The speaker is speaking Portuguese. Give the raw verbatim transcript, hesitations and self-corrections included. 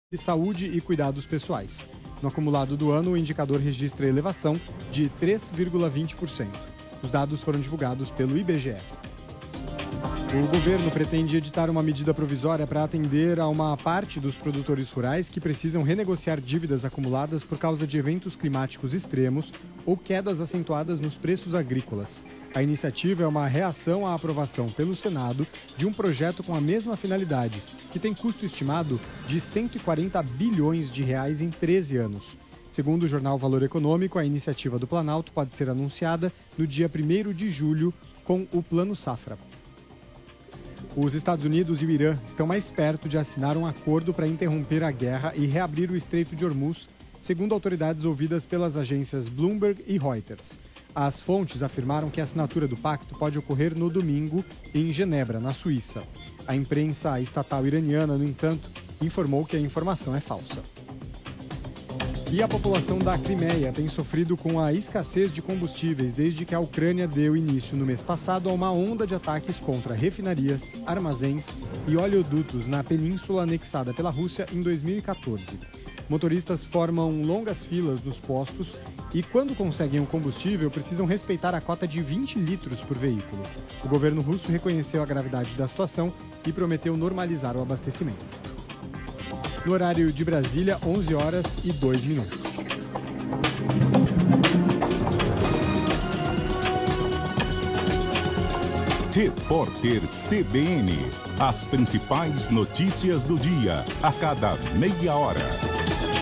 de saúde e cuidados pessoais. No acumulado do ano, o indicador registra elevação de três vírgula vinte por cento. Os dados foram divulgados pelo I B G E. O governo pretende editar uma medida provisória para atender a uma parte dos produtores rurais que precisam renegociar dívidas acumuladas por causa de eventos climáticos extremos ou quedas acentuadas nos preços agrícolas. A iniciativa é uma reação à aprovação pelo Senado de um projeto com a mesma finalidade, que tem custo estimado de cento e quarenta bilhões de reais em treze anos. Segundo o jornal Valor Econômico, a iniciativa do Planalto pode ser anunciada no dia primeiro de julho com o Plano Safra. Os Estados Unidos e o Irã estão mais perto de assinar um acordo para interromper a guerra e reabrir o Estreito de Hormuz, segundo autoridades ouvidas pelas agências Bloomberg e Reuters. As fontes afirmaram que a assinatura do pacto pode ocorrer no domingo em Genebra, na Suíça. A imprensa estatal iraniana, no entanto, informou que a informação é falsa. E a população da Crimeia tem sofrido com a escassez de combustíveis desde que a Ucrânia deu início no mês passado a uma onda de ataques contra refinarias, armazéns e oleodutos na península anexada pela Rússia em dois mil e quatorze. Motoristas formam longas filas nos postos e, quando conseguem o combustível, precisam respeitar a cota de vinte litros por veículo. O governo russo reconheceu a gravidade da situação e prometeu normalizar o abastecimento. No horário de Brasília, onze horas e dois minutos. Repórter C B N. As principais notícias do dia, a cada meia hora.